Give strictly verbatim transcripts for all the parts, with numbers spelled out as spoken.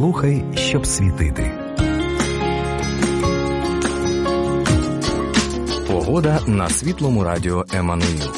Слухай, щоб світити. Погода на Світлому радіо Еммануїл.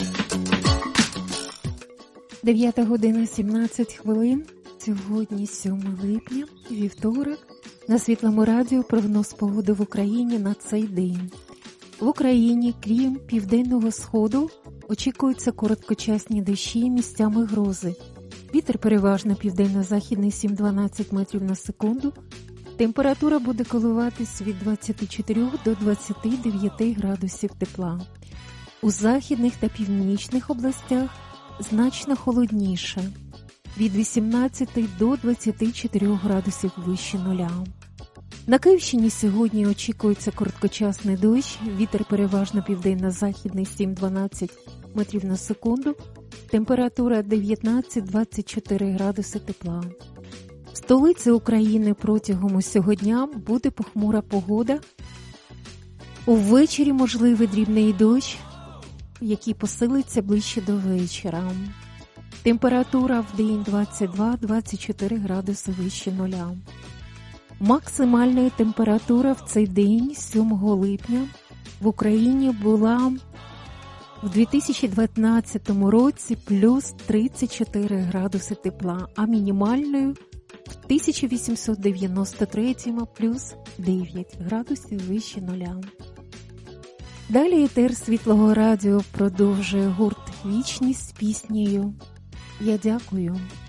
дев'ята година сімнадцять хвилин. Сьогодні сьоме липня, вівторок. На Світлому радіо прогноз погоди в Україні на цей день. В Україні, крім південного сходу, очікуються короткочасні дощі, місцями грози. Вітер переважно південно-західний сім-дванадцять метрів на секунду. Температура буде коливатись від двадцяти чотирьох до двадцяти дев'яти градусів тепла. У західних та північних областях значно холодніше – від вісімнадцяти до двадцяти чотирьох градусів вище нуля. На Київщині сьогодні очікується короткочасний дощ, вітер переважно південно-західний сім-дванадцять метрів на секунду, температура дев'ятнадцять-двадцять чотири градуси тепла. В столиці України протягом усього дня буде похмура погода. Увечері можливий дрібний дощ, який посилиться ближче до вечора. Температура в день двадцять два-двадцять чотири градуси вище нуля. Максимальна температура в цей день, сьомого липня, в Україні була в дві тисячі дев'ятнадцятому році плюс тридцять чотири градуси тепла, а мінімальною в тисяча вісімсот дев'яносто третьому плюс дев'ять градусів вище нуля. Далі етер Світлого радіо продовжує гурт «Вічність» з піснею «Я дякую».